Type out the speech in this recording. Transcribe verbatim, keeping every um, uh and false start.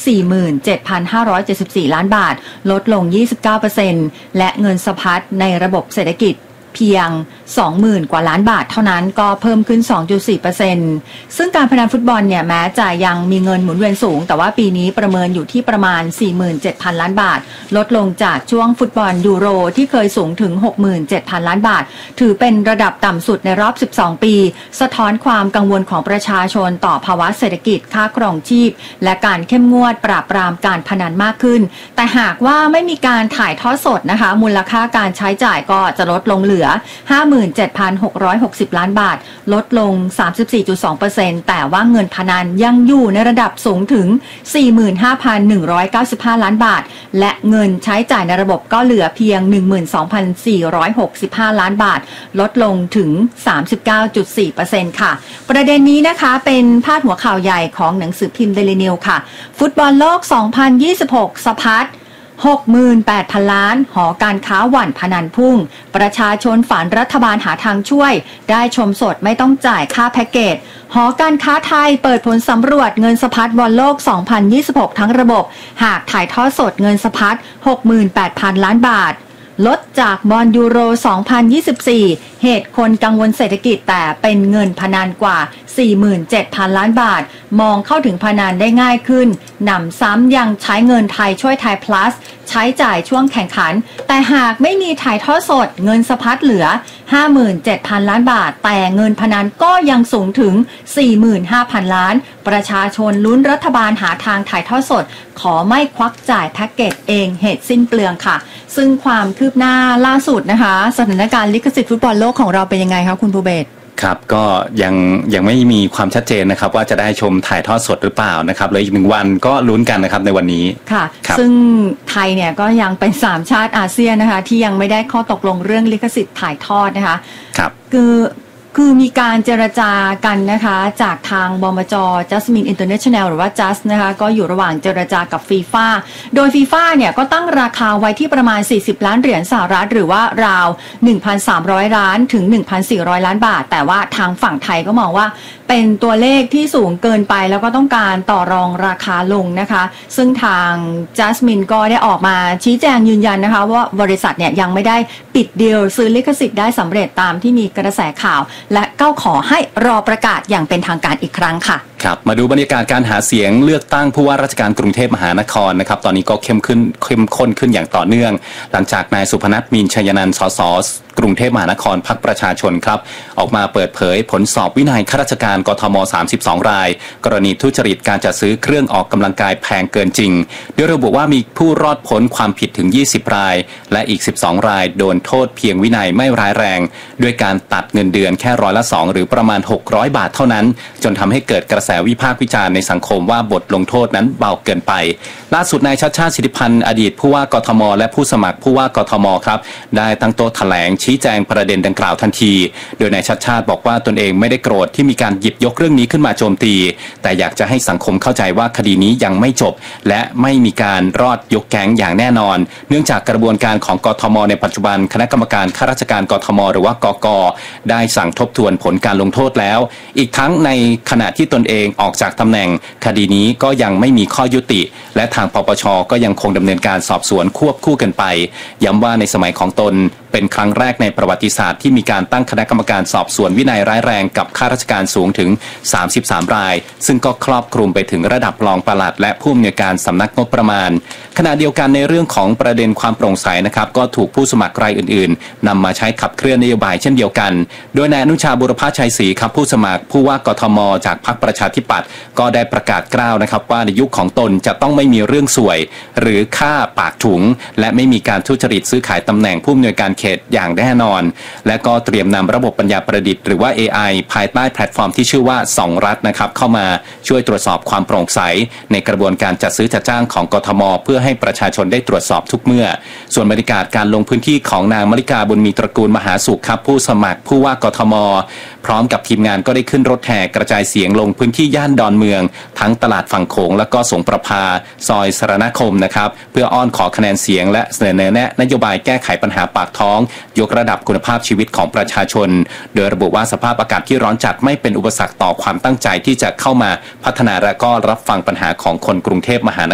สี่หมื่นเจ็ดพันห้าร้อยเจ็ดสิบสี่ ล้านบาทลดลง ยี่สิบเก้าเปอร์เซ็นต์ และเงินสะพัดในระบบเศรษฐกิจเพียง สองหมื่น กว่าล้านบาทเท่านั้นก็เพิ่มขึ้น สองจุดสี่เปอร์เซ็นต์ ซึ่งการพนันฟุตบอลเนี่ยแม้จะยังมีเงินหมุนเวียนสูงแต่ว่าปีนี้ประเมินอยู่ที่ประมาณ สี่หมื่นเจ็ดพัน ล้านบาทลดลงจากช่วงฟุตบอลยูโรที่เคยสูงถึง หกหมื่นเจ็ดพัน ล้านบาทถือเป็นระดับต่ำสุดในรอบสิบสองปีสะท้อนความกังวลของประชาชนต่อภาวะเศรษฐกิจค่าครองชีพและการเข้มงวดปราบปรามการพนันมากขึ้นแต่หากว่าไม่มีการถ่ายทอดสดนะคะมูลค่าการใช้จ่ายก็จะลดลงเหลือ ห้าหมื่นเจ็ดพันหกร้อยหกสิบ ล้านบาทลดลง สามสิบสี่จุดสองเปอร์เซ็นต์ แต่ว่าเงินพนันยังอยู่ในระดับสูงถึง สี่หมื่นห้าพันหนึ่งร้อยเก้าสิบห้า ล้านบาทและเงินใช้จ่ายในระบบก็เหลือเพียง หนึ่งหมื่นสองพันสี่ร้อยหกสิบห้า ล้านบาทลดลงถึง สามสิบเก้าจุดสี่เปอร์เซ็นต์ ค่ะประเด็นนี้นะคะเป็นพาดหัวข่าวใหญ่ของหนังสือพิมพ์ Daily News ค่ะฟุตบอลโลก สองพันยี่สิบหก สะพัดหกหมื่นแปดพัน ล้านหอการค้าหวั่นพนันพุ่งประชาชนฝันรัฐบาลหาทางช่วยได้ชมสดไม่ต้องจ่ายค่าแพ็กเกจหอการค้าไทยเปิดผลสำรวจเงินสะพัดบอลโลก สองพันยี่สิบหก ทั้งระบบหากถ่ายทอดสดเงินสะพัด หกหมื่นแปดพัน ล้านบาทลดจากบอลยูโร สองพันยี่สิบสี่ เหตุคนกังวลเศรษฐกิจแต่เป็นเงินพนันกว่า สี่หมื่นเจ็ดพัน ล้านบาทมองเข้าถึงพนันได้ง่ายขึ้นหนำซ้ำยังใช้เงินไทยช่วยไทย plus ใช้จ่ายช่วงแข่งขันแต่หากไม่มีถ่ายทอดสดเงินสะพัดเหลือ ห้าหมื่นเจ็ดพัน ล้านบาทแต่เงินพนันก็ยังสูงถึง สี่หมื่นห้าพัน ล้านประชาชนลุ้นรัฐบาลหาทางถ่ายทอดสดขอไม่ควักจ่ายแพ็กเกจเองเหตุสิ้นเปลืองค่ะซึ่งความคืบหน้าล่าสุดนะคะสถานการณ์ลิขสิทธิ์ฟุตบอลโลกของเราเป็นยังไงคะคุณภูเบศรครับก็ยังยังไม่มีความชัดเจนนะครับว่าจะได้ชมถ่ายทอดสดหรือเปล่านะครับเลยอีกหนึ่งวันก็ลุ้นกันนะครับในวันนี้ค่ะซึ่งไทยเนี่ยก็ยังเป็นสามชาติอาเซียนนะคะที่ยังไม่ได้ข้อตกลงเรื่องลิขสิทธิ์ถ่ายทอดนะคะครับคือคือมีการเจรจากันนะคะจากทางบมจ. Jasmine International หรือว่า Just นะคะก็อยู่ระหว่างเจรจากับฟีฟ่าโดยฟีฟ่าเนี่ยก็ตั้งราคาไว้ที่ประมาณสี่สิบล้านเหรียญสหรัฐหรือว่าราว หนึ่งพันสามร้อย ล้านถึง หนึ่งพันสี่ร้อย ล้านบาทแต่ว่าทางฝั่งไทยก็มองว่าเป็นตัวเลขที่สูงเกินไปแล้วก็ต้องการต่อรองราคาลงนะคะซึ่งทาง Jasmine ก็ได้ออกมาชี้แจงยืนยันนะคะว่าบริษัทเนี่ยยังไม่ได้ปิดดีลซื้อลิขสิทธิ์ได้สำเร็จตามที่มีกระแสข่าวและก็ขอให้รอประกาศอย่างเป็นทางการอีกครั้งค่ะครับมาดูบรรยากาศการหาเสียงเลือกตั้งผู้ว่าราชการกรุงเทพมหานครนะครับตอนนี้ก็เข้มขึ้นเข้มข้นขึ้นอย่างต่อเนื่องหลังจากนายสุพนัทมีนชัยนันท์สสกรุงเทพมหานครพรรคประชาชนครับออกมาเปิดเผยผลสอบวินัยข้าราชการกทมสามสิบสองรายกรณีทุจริตการจัดซื้อเครื่องออกกำลังกายแพงเกินจริงโดยระบุว่ามีผู้รอดพ้นความผิดถึงยี่สิบรายและอีกสิบสองรายโดนโทษเพียงวินัยไม่ร้ายแรงด้วยการตัดเงินเดือนแค่ร้อยละสองหรือประมาณหกร้อยบาทเท่านั้นจนทำให้เกิดกระแสวิพากษ์วิจารณ์ในสังคมว่าบทลงโทษนั้นเบาเกินไปล่าสุดนายชัชชาติสิทธิพันธ์อดีตผู้ว่ากทมและผู้สมัครผู้ว่ากทมครับได้ตั้งโต๊ะแถลงชี้แจงประเด็นดังกล่าวทันทีโดยนายชัชชาติบอกว่าตนเองไม่ได้โกรธที่มีการหยิบยกเรื่องนี้ขึ้นมาโจมตีแต่อยากจะให้สังคมเข้าใจว่าคดีนี้ยังไม่จบและไม่มีการรอดยกแก๊งอย่างแน่นอนเนื่องจากกระบวนการของกทมในปัจจุบันคณะกรรมการข้าราชการกทมหรือว่ากก.ได้สั่งทบทวนผลการลงโทษแล้วอีกทั้งในขณะที่ตนเองออกจากตำแหน่งคดีนี้ก็ยังไม่มีข้อยุติและทางปปช.ก็ยังคงดำเนินการสอบสวนควบคู่กันไปย้ำว่าในสมัยของตนเป็นครั้งแรกในประวัติศาสตร์ที่มีการตั้งคณะกรรมการสอบสวนวินัยร้ายแรงกับข้าราชการสูงถึงสามสิบสามรายซึ่งก็ครอบคลุมไปถึงระดับรองปลัดและผู้อำนวยการสำนักงบประมาณขณะเดียวกันในเรื่องของประเด็นความโปร่งใสนะครับก็ถูกผู้สมัครรายอื่นๆนำมาใช้ขับเคลื่อนนโยบายเช่นเดียวกันโดยนายอนุชาบุรพชัยศรีครับผู้สมัครผู้ว่ากทมจากพรรคประชาธิปัตย์ก็ได้ประกาศกล้าวนะครับว่าในยุคของตนจะต้องไม่มีเรื่องสวยหรือค่าปากถุงและไม่มีการทุจริตซื้อขายตำแหน่งผู้อำนวยการเขตอย่างแน่นอนและก็เตรียมนำระบบปัญญาประดิษฐ์หรือว่า เอ ไอ ภายใต้แพลตฟอร์มที่ชื่อว่าสองรัฐนะครับเข้ามาช่วยตรวจสอบความโปร่งใสในกระบวนการจัดซื้อจัดจ้างของกทมเพื่อให้ประชาชนได้ตรวจสอบทุกเมื่อส่วนบรรยากาศการลงพื้นที่ของนางมฤกาบุญมีตระกูลมหาสุขครับผู้สมัครผู้ว่ากทมพร้อมกับทีมงานก็ได้ขึ้นรถแห่กระจายเสียงลงพื้นที่ย่านดอนเมืองทั้งตลาดฝั่งโขงและก็สงประภาซอยสรณคมนะครับเพื่ออ้อนขอคะแนนเสียงและเสนอแนะนโยบายแก้ไขปัญหาปากท้องยกระดับคุณภาพชีวิตของประชาชนโดยระบุว่าสภาพอากาศที่ร้อนจัดไม่เป็นอุปสรรคต่อความตั้งใจที่จะเข้ามาพัฒนาและก็รับฟังปัญหาของคนกรุงเทพมหาน